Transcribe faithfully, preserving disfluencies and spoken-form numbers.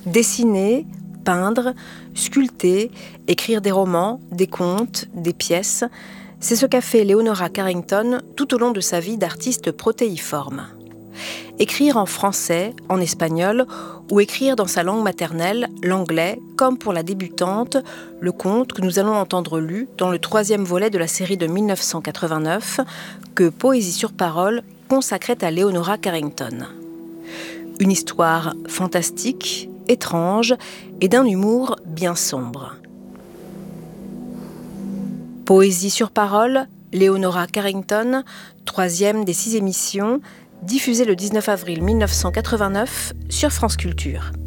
Dessiner, peindre, sculpter, écrire des romans, des contes, des pièces, c'est ce qu'a fait Leonora Carrington tout au long de sa vie d'artiste protéiforme. Écrire en français, en espagnol ou écrire dans sa langue maternelle, l'anglais, comme pour la débutante, le conte que nous allons entendre lu dans le troisième volet de la série de mille neuf cent quatre-vingt-neuf que Poésie sur parole consacrait à Leonora Carrington. Une histoire fantastique, étrange et d'un humour bien sombre. Poésie sur parole, Leonora Carrington, troisième des six émissions, diffusée le dix-neuf avril mille neuf cent quatre-vingt-neuf sur France Culture.